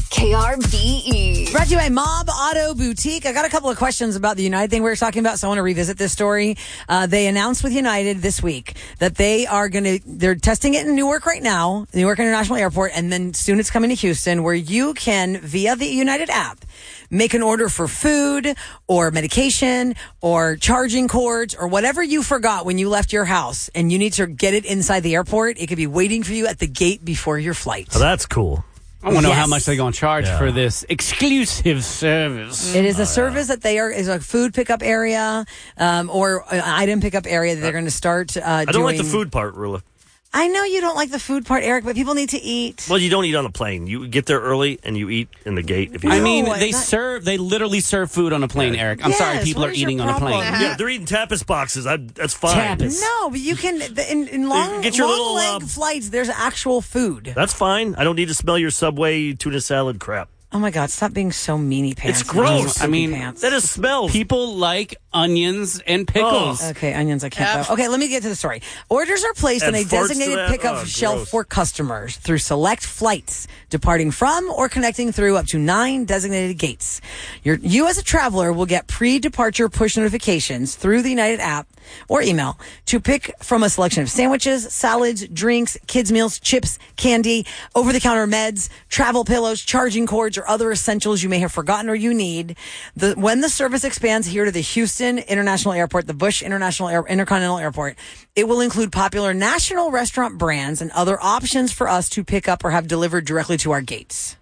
Speaker 14: KRBE.
Speaker 1: Brought to you by Mob Auto Boutique. I got a couple of questions about the United thing we were talking about, so I want to revisit this story. They announced with United this week that they're testing it in Newark right now, Newark International Airport, and then soon it's coming to Houston, where you can, via the United app, make an order for food or medication or charging cords or whatever you forgot when you left your house and you need to get it inside the airport. It could be waiting for you at the gate before your flight.
Speaker 3: Oh, that's cool.
Speaker 2: I want to know how much they're going to charge for this exclusive service.
Speaker 1: It is a service that is a food pickup area or an item pickup area that they're going to start
Speaker 3: I don't like the food part, Rula.
Speaker 1: I know you don't like the food part, Eric, but people need to eat.
Speaker 3: Well, you don't eat on a plane. You get there early and you eat in the gate. If you
Speaker 2: they literally serve food on a plane, Eric. I'm sorry, people are eating on a plane.
Speaker 3: Yeah, they're eating tapas boxes. That's fine.
Speaker 1: No, but you can in long,
Speaker 3: Get your
Speaker 1: long
Speaker 3: little,
Speaker 1: leg flights. There's actual food.
Speaker 3: That's fine. I don't need to smell your Subway tuna salad crap.
Speaker 1: Oh my God! Stop being so meanie pants.
Speaker 3: It's gross.
Speaker 2: I mean,
Speaker 3: that is smells.
Speaker 2: People like onions and pickles.
Speaker 1: Okay, onions. I can't. Okay, let me get to the story. Orders are placed on a
Speaker 3: Add farts to
Speaker 1: designated
Speaker 3: that?
Speaker 1: pickup
Speaker 3: Oh,
Speaker 1: shelf
Speaker 3: gross.
Speaker 1: for customers through select flights departing from or connecting through up to 9 designated gates. You as a traveler will get pre-departure push notifications through the United app or email to pick from a selection of sandwiches, salads, drinks, kids' meals, chips, candy, over-the-counter meds, travel pillows, charging cords, or other essentials you may have forgotten or you need. When the service expands here to the Houston International Airport, the Bush Intercontinental Airport, it will include popular national restaurant brands and other options for us to pick up or have delivered directly to our gates.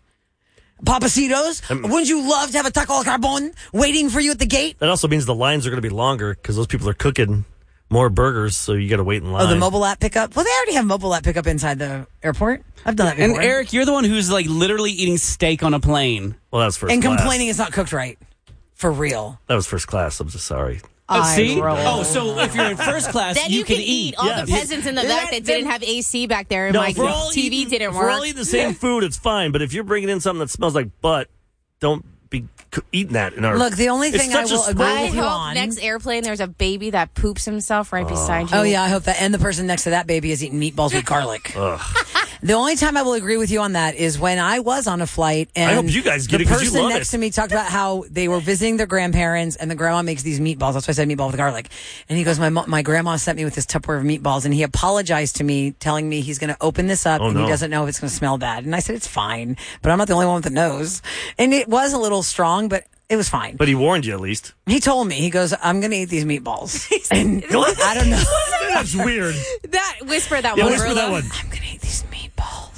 Speaker 1: Papacitos, wouldn't you love to have a taco al carbon waiting for you at the gate?
Speaker 3: That also means the lines are going to be longer because those people are cooking more burgers, so you got to wait in line.
Speaker 1: Oh, the mobile app pickup? Well, they already have mobile app pickup inside the airport. I've done that before.
Speaker 2: And Eric, you're the one who's like literally eating steak on a plane.
Speaker 3: Well, that's first
Speaker 1: and
Speaker 3: class.
Speaker 1: complaining it's not cooked right. For real.
Speaker 3: That was first class. I'm just sorry.
Speaker 2: See? Oh, so if you're in first class,
Speaker 4: Then you can eat. All the peasants in the back that didn't have AC back there, and my TV didn't work.
Speaker 3: If we're all eating the same food, it's fine. But if you're bringing in something that smells like butt, don't be eating that in our.
Speaker 1: Look, the only thing I will agree
Speaker 4: I
Speaker 1: with you
Speaker 4: hope
Speaker 1: on.
Speaker 4: next airplane there's a baby that poops himself right beside you.
Speaker 1: Oh yeah, I hope that. And the person next to that baby is eating meatballs with garlic. The only time I will agree with you on that is when I was on a flight and
Speaker 3: I hope you guys get it 'cause you
Speaker 1: the person
Speaker 3: love
Speaker 1: next
Speaker 3: it.
Speaker 1: to me talked about how they were visiting their grandparents and the grandma makes these meatballs. That's why I said meatball with garlic. And he goes, my grandma sent me with this Tupperware of meatballs and he apologized to me telling me he's going to open this up and he doesn't know if it's going to smell bad. And I said, it's fine, but I'm not the only one with the nose. And it was a little strong, but it was fine.
Speaker 3: But he warned you at least.
Speaker 1: He told me, he goes, I'm going to eat these meatballs. And I don't know.
Speaker 3: That's weird.
Speaker 4: That whisper that
Speaker 3: Yeah,
Speaker 4: one.
Speaker 3: whisper that one.
Speaker 1: I'm going to eat these meatballs.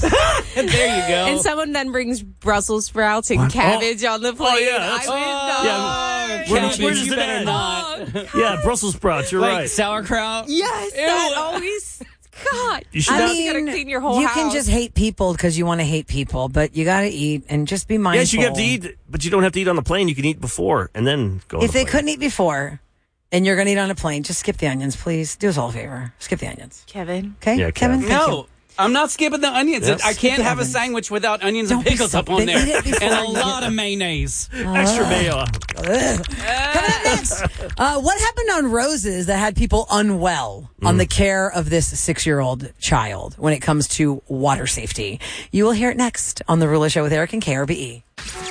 Speaker 2: There you go.
Speaker 4: And someone then brings Brussels sprouts and cabbage on the plate.
Speaker 3: Where's
Speaker 2: you
Speaker 3: the
Speaker 2: better
Speaker 3: dad?
Speaker 2: not.
Speaker 3: Yeah, Brussels sprouts. You're
Speaker 2: Like
Speaker 3: right.
Speaker 2: sauerkraut.
Speaker 4: Yes, that always. God,
Speaker 3: You should
Speaker 4: I
Speaker 3: not-
Speaker 4: mean, you gotta clean your whole
Speaker 1: you
Speaker 4: house.
Speaker 1: can just hate people because you want to hate people, but you got to eat and just be mindful.
Speaker 3: Yes, you have to eat, but you don't have to eat on the plane. You can eat before and then go on
Speaker 1: If
Speaker 3: the
Speaker 1: they
Speaker 3: plane.
Speaker 1: couldn't eat before and you're going to eat on a plane, just skip the onions, please. Do us all a favor. Skip the onions.
Speaker 4: Kevin.
Speaker 1: Okay?
Speaker 3: Yeah,
Speaker 1: Kevin,
Speaker 3: Kev.
Speaker 1: thank
Speaker 2: No.
Speaker 1: you.
Speaker 2: I'm not skipping the onions.
Speaker 3: Yep.
Speaker 2: I can't
Speaker 1: Skip
Speaker 2: have a
Speaker 1: onions.
Speaker 2: sandwich without onions
Speaker 1: Don't
Speaker 2: and
Speaker 1: be
Speaker 2: pickles
Speaker 1: so-
Speaker 2: up on
Speaker 1: then
Speaker 2: there.
Speaker 1: eat it before
Speaker 2: And a
Speaker 1: you
Speaker 2: lot
Speaker 1: get-
Speaker 2: of mayonnaise.
Speaker 3: Extra mayo.
Speaker 1: Coming up next, what happened on Roses that had people unwell on the care of this 6-year-old child when it comes to water safety? You will hear it next on The Rula Show with Eric and KRBE.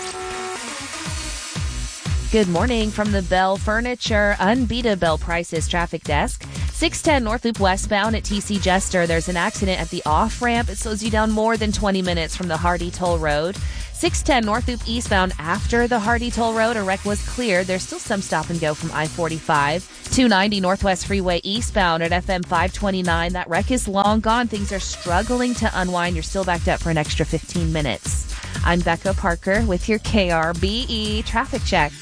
Speaker 5: Good morning from the Bell Furniture Unbeatable Prices Traffic Desk. 610 North Loop westbound at TC Jester. There's an accident at the off-ramp. It slows you down more than 20 minutes from the Hardy Toll Road. 610 North Loop eastbound after the Hardy Toll Road. A wreck was cleared. There's still some stop and go from I-45. 290 Northwest Freeway eastbound at FM 529. That wreck is long gone. Things are struggling to unwind. You're still backed up for an extra 15 minutes. I'm Becca Parker with your KRBE traffic check.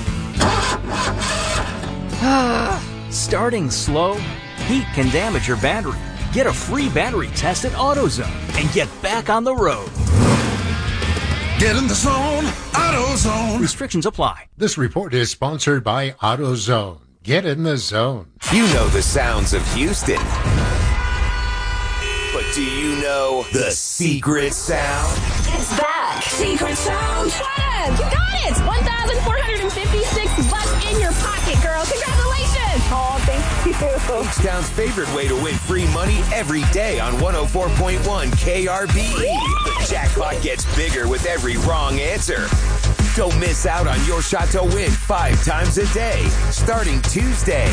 Speaker 19: Starting slow? Heat can damage your battery. Get a free battery test at AutoZone and get back on the road.
Speaker 20: Get in the zone, AutoZone.
Speaker 19: Restrictions apply.
Speaker 21: This report is sponsored by AutoZone. Get in the zone.
Speaker 9: You know the sounds of Houston. But do you know the secret sound?
Speaker 8: It's back.
Speaker 22: Secret sound. What? You got it. $1,456 in your pocket, girl. Congratulations.
Speaker 8: Oh, thank you.
Speaker 9: H-Town's favorite way to win free money every day on 104.1 KRBE. The jackpot gets bigger with every wrong answer. Don't miss out on your shot to win 5 times a day, starting Tuesday.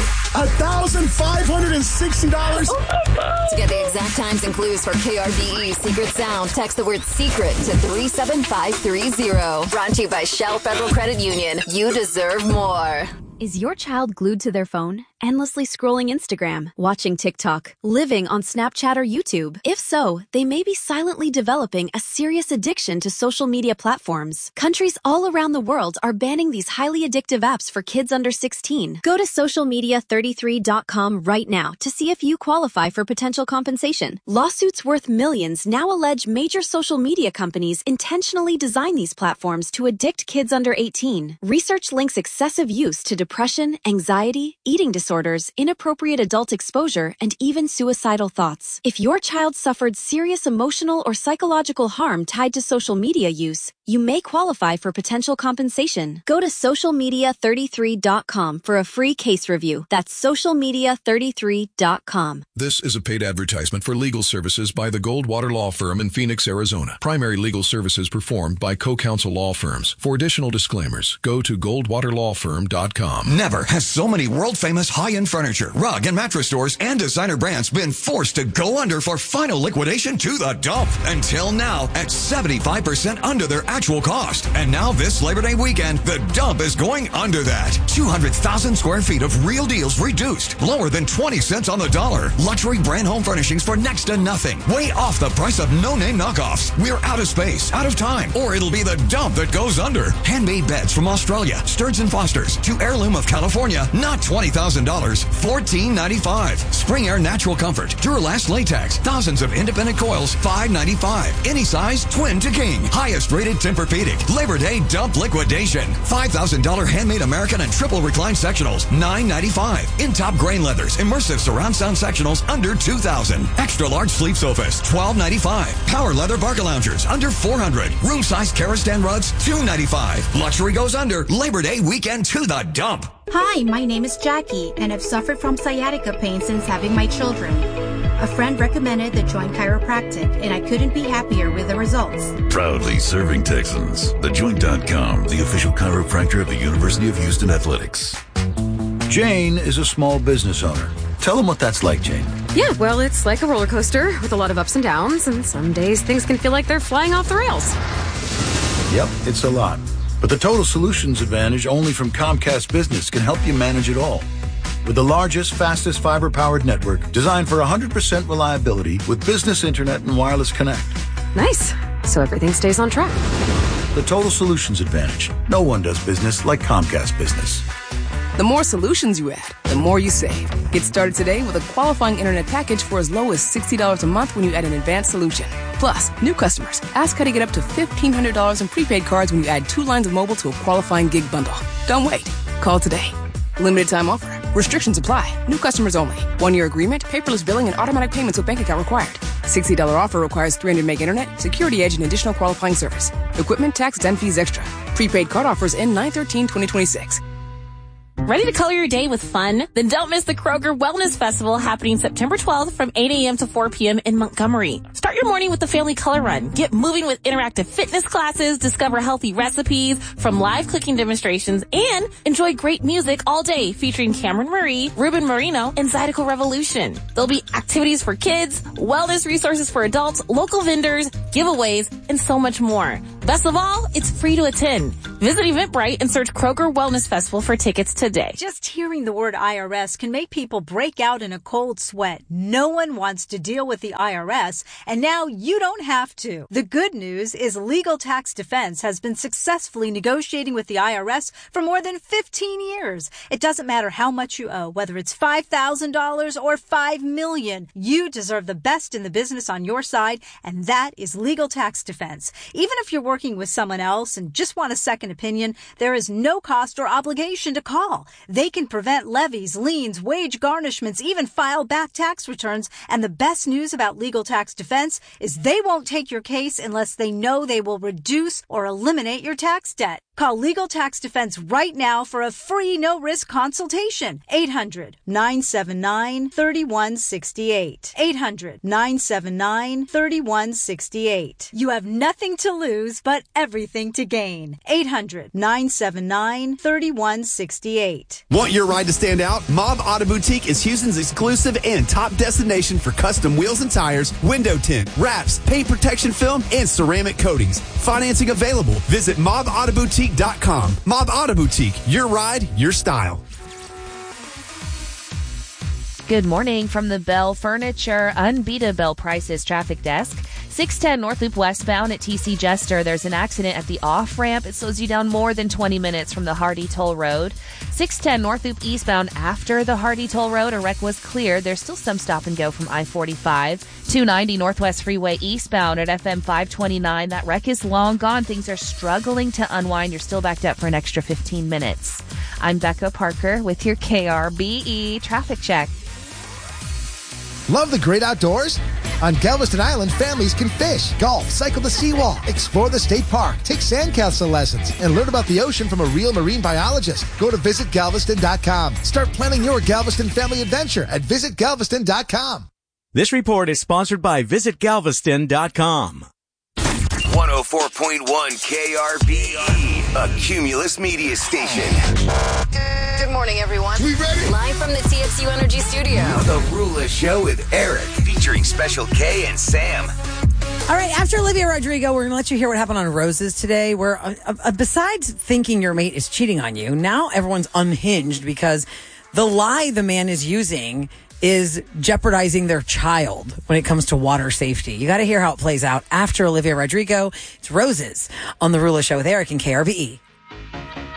Speaker 22: $1,560.
Speaker 8: To get the exact times and clues for KRBE Secret Sound, text the word secret to 37530. Brought to you by Shell Federal Credit Union. You deserve more.
Speaker 14: Is your child glued to their phone, endlessly scrolling Instagram, watching TikTok, living on Snapchat or YouTube? If so, they may be silently developing a serious addiction to social media platforms. Countries all around the world are banning these highly addictive apps for kids under 16. Go to socialmedia33.com right now to see if you qualify for potential compensation. Lawsuits worth millions now allege major social media companies intentionally design these platforms to addict kids under 18. Research links excessive use to depression, anxiety, eating disorders, inappropriate adult exposure, and even suicidal thoughts. If your child suffered serious emotional or psychological harm tied to social media use, you may qualify for potential compensation. Go to socialmedia33.com for a free case review. That's socialmedia33.com.
Speaker 23: This is a paid advertisement for legal services by the Goldwater Law Firm in Phoenix, Arizona. Primary legal services performed by co-counsel law firms. For additional disclaimers, go to goldwaterlawfirm.com.
Speaker 13: Never has so many world-famous high-end furniture, rug, and mattress stores and designer brands been forced to go under for final liquidation to the dump. Until now, at 75% under their actual cost. And now this Labor Day weekend, the dump is going under that. 200,000 square feet of real deals reduced, lower than 20 cents on the dollar. Luxury brand home furnishings for next to nothing. Way off the price of no-name knockoffs. We're out of space, out of time, or it'll be the dump that goes under. Handmade beds from Australia, Stearns & Foster's, to Heirloom of California, not $20,000, $14.95. Spring Air Natural Comfort, Duralast Latex, thousands of independent coils, $5.95. Any size, twin to king. Highest rated Tempur-Pedic. Labor Day dump liquidation. $5,000 handmade American and triple recline sectionals, $9.95. In-top grain leathers, immersive surround sound sectionals under $2,000. Extra large sleep sofas, $12.95. Power leather Barca loungers under $400. Room size Karastan rugs, $2.95. Luxury goes under. Labor Day weekend to the dump.
Speaker 24: Hi, my name is Jackie, and I've suffered from sciatica pain since having my children. A friend recommended The Joint Chiropractic, and I couldn't be happier with the results.
Speaker 25: Proudly serving Texans. TheJoint.com, the official chiropractor of the University of Houston Athletics.
Speaker 26: Jane is a small business owner. Tell them what that's like, Jane.
Speaker 27: Yeah, well, it's like a roller coaster with a lot of ups and downs, and some days things can feel like they're flying off the rails.
Speaker 26: Yep, it's a lot. But the Total Solutions Advantage only from Comcast Business can help you manage it all. With the largest, fastest fiber-powered network designed for 100% reliability with business internet and wireless connect.
Speaker 27: Nice. So everything stays on track.
Speaker 26: The Total Solutions Advantage. No one does business like Comcast Business.
Speaker 6: The more solutions you add, the more you save. Get started today with a qualifying internet package for as low as $60 a month when you add an advanced solution. Plus, new customers, ask how to get up to $1,500 in prepaid cards when you add 2 lines of mobile to a qualifying gig bundle. Don't wait. Call today. Limited time offer. Restrictions apply. New customers only. 1-year agreement, paperless billing, and automatic payments with bank account required. $60 offer requires 300 meg internet, security edge, and additional qualifying service. Equipment, tax, and fees extra. Prepaid card offers end 9/13/2026.
Speaker 7: Ready to color your day with fun? Then don't miss the Kroger Wellness Festival happening September 12th from 8 a.m. to 4 p.m. in Montgomery. Start your morning with the Family Color Run. Get moving with interactive fitness classes, discover healthy recipes from live cooking demonstrations, and enjoy great music all day featuring Cameron Marie, Ruben Marino, and Zydeco Revolution. There'll be activities for kids, wellness resources for adults, local vendors, giveaways, and so much more. Best of all, it's free to attend. Visit Eventbrite and search Kroger Wellness Festival for tickets today.
Speaker 10: Just hearing the word IRS can make people break out in a cold sweat. No one wants to deal with the IRS, and now you don't have to. The good news is Legal Tax Defense has been successfully negotiating with the IRS for more than 15 years. It doesn't matter how much you owe, whether it's $5,000 or $5 million. You deserve the best in the business on your side, and that is Legal Tax Defense. Even if you're working with someone else and just want a second opinion, there is no cost or obligation to call. They can prevent levies, liens, wage garnishments, even file back tax returns. And the best news about Legal Tax Defense is they won't take your case unless they know they will reduce or eliminate your tax debt. Call Legal Tax Defense right now for a free no-risk consultation. 800-979-3168. 800-979-3168. You have nothing to lose but everything to gain. 800-979-3168.
Speaker 11: Want your ride to stand out? Mob Auto Boutique is Houston's exclusive and top destination for custom wheels and tires, window tint, wraps, paint protection film, and ceramic coatings. Financing available. Visit mobautoboutique.com. Mob Auto Boutique. Your ride, your style.
Speaker 5: Good morning from the Bell Furniture Unbeatable Prices traffic desk. 610 North Loop westbound at TC Jester. There's an accident at the off-ramp. It slows you down more than 20 minutes from the Hardy Toll Road. 610 North Loop eastbound after the Hardy Toll Road. A wreck was cleared. There's still some stop and go from I-45. 290 Northwest Freeway eastbound at FM 529. That wreck is long gone. Things are struggling to unwind. You're still backed up for an extra 15 minutes. I'm Becca Parker with your KRBE traffic check.
Speaker 12: Love the great outdoors? On Galveston Island, families can fish, golf, cycle the seawall, explore the state park, take sandcastle lessons, and learn about the ocean from a real marine biologist. Go to visitgalveston.com. Start planning your Galveston family adventure at visitgalveston.com.
Speaker 15: This report is sponsored by visitgalveston.com.
Speaker 9: 104.1 KRBE, a Cumulus media station.
Speaker 8: Good morning, everyone.
Speaker 9: We ready?
Speaker 8: Live from the TXU Energy Studio.
Speaker 9: The Rula Show with Eric, featuring Special K and Sam.
Speaker 1: All right, after Olivia Rodrigo, we're going to let you hear what happened on Roses today, where besides thinking your mate is cheating on you, now everyone's unhinged because the lie the man is using is jeopardizing their child when it comes to water safety. You got to hear how it plays out after Olivia Rodrigo. It's Roses on The Rula Show with Eric and KRBE.